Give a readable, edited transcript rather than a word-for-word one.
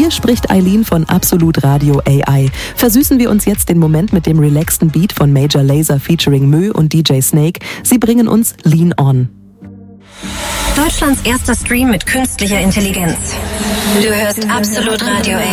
Hier spricht Eileen von Absolut Radio AI. Versüßen wir uns jetzt den Moment mit dem relaxten Beat von Major Lazer featuring Mö und DJ Snake. Sie bringen uns Lean On. Deutschlands erster Stream mit künstlicher Intelligenz. Du hörst Absolut Radio AI.